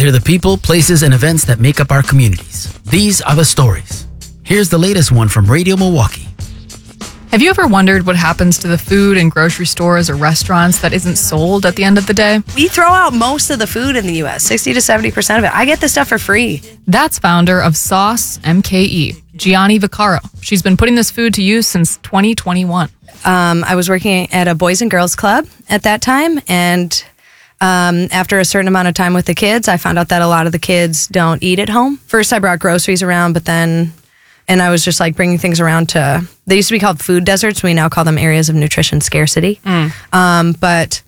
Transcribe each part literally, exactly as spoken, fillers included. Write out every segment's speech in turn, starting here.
hear the people, places, and events that make up our communities. These are the stories. Here's the latest one from Radio Milwaukee. Have you ever wondered what happens to the food in grocery stores or restaurants that isn't sold at the end of the day? We throw out most of the food in the U S, sixty to seventy percent of it. I get this stuff for free. That's founder of Sauce M K E, Gianni Vaccaro. She's been putting this food to use since twenty twenty-one. Um, I was working at a Boys and Girls Club at that time, and um, after a certain amount of time with the kids, I found out that a lot of the kids don't eat at home. First, I brought groceries around, but then... And I was just like bringing things around to, they used to be called food deserts. We now call them areas of nutrition scarcity. Mm. Um, but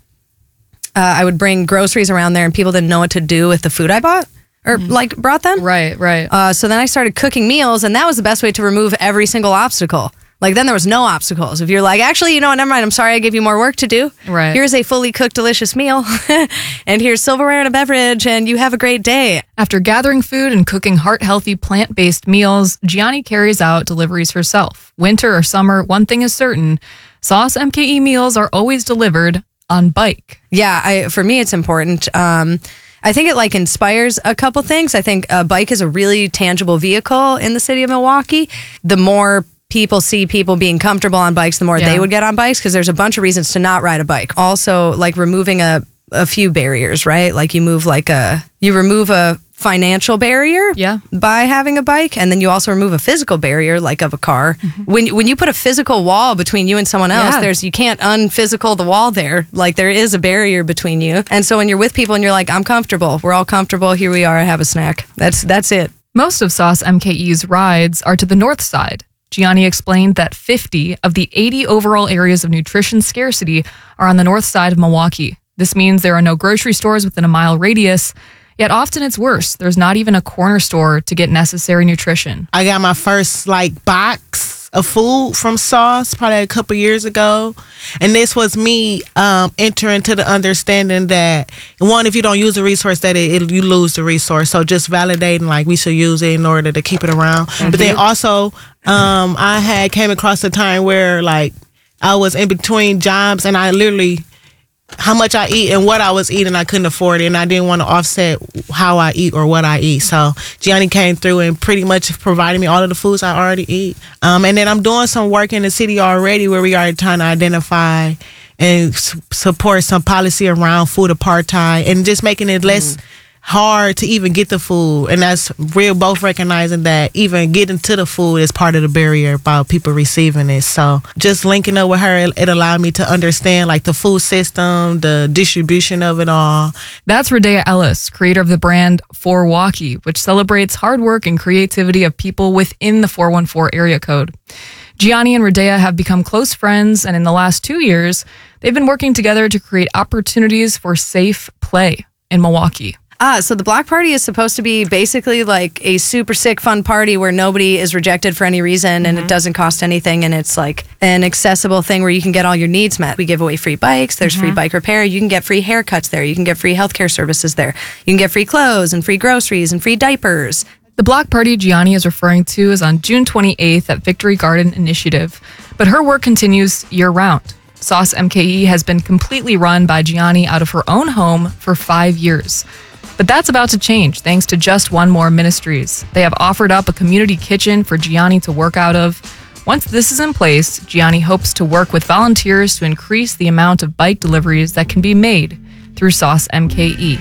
uh, I would bring groceries around there and people didn't know what to do with the food I bought or mm. like brought them. Right, right. Uh, so then I started cooking meals, and that was the best way to remove every single obstacle. Like then there was no obstacles. If you're like, actually, you know what, never mind, I'm sorry, I gave you more work to do. Right. Here's a fully cooked, delicious meal. And here's silverware and a beverage, and you have a great day. After gathering food and cooking heart-healthy, plant-based meals, Gianni carries out deliveries herself. Winter or summer, one thing is certain, Sauce M K E meals are always delivered on bike. Yeah, I, for me, it's important. Um, I think it like inspires a couple things. I think a bike is a really tangible vehicle in the city of Milwaukee. The more people see people being comfortable on bikes, the more yeah. they would get on bikes, because there's a bunch of reasons to not ride a bike. Also, like removing a, a few barriers, right? Like you move like a, you remove a financial barrier yeah. by having a bike, and then you also remove a physical barrier like of a car. Mm-hmm. When when you put a physical wall between you and someone else, yeah. there's you can't unphysical the wall there. Like there is a barrier between you. And so when you're with people and you're like, I'm comfortable, we're all comfortable, here we are, I have a snack. That's that's it. Most of Sauce M K E's rides are to the north side. Gianni explained that fifty of the eighty overall areas of nutrition scarcity are on the north side of Milwaukee. This means there are no grocery stores within a mile radius, yet often it's worse. There's not even a corner store to get necessary nutrition. I got my first like box of food from Sauce probably a couple years ago, and this was me um, entering to the understanding that, one, if you don't use the resource, that it, it, you lose the resource. So just validating like we should use it in order to keep it around. Mm-hmm. But then also um, I had came across a time where like I was in between jobs, and I literally, how much I eat and what I was eating, I couldn't afford it, and I didn't want to offset how I eat or what I eat. So Gianni came through and pretty much provided me all of the foods I already eat. Um, and then I'm doing some work in the city already where we are trying to identify and s- support some policy around food apartheid and just making it less mm. hard to even get the food. And that's real, both recognizing that even getting to the food is part of the barrier about people receiving it. So just linking up with her, it, it allowed me to understand like the food system, the distribution of it all. That's Radea Ellis, creator of the brand four Walkie, which celebrates hard work and creativity of people within the four one four area code. Gianni and Radea have become close friends, and in the last two years, they've been working together to create opportunities for safe play in Milwaukee. Ah, so the block party is supposed to be basically like a super sick fun party where nobody is rejected for any reason, and mm-hmm. it doesn't cost anything, and it's like an accessible thing where you can get all your needs met. We give away free bikes, there's mm-hmm. free bike repair, you can get free haircuts there, you can get free healthcare services there, you can get free clothes and free groceries and free diapers. The block party Gianni is referring to is on June twenty-eighth at Victory Garden Initiative, but her work continues year-round. Sauce M K E has been completely run by Gianni out of her own home for five years. But that's about to change thanks to Just One More Ministries. They have offered up a community kitchen for Gianni to work out of. Once this is in place, Gianni hopes to work with volunteers to increase the amount of bike deliveries that can be made through Sauce M K E.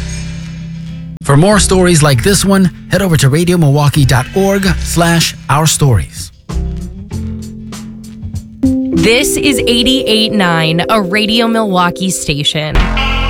For more stories like this one, head over to radiomilwaukee.org slash our stories. This is eighty-eight point nine, a Radio Milwaukee station.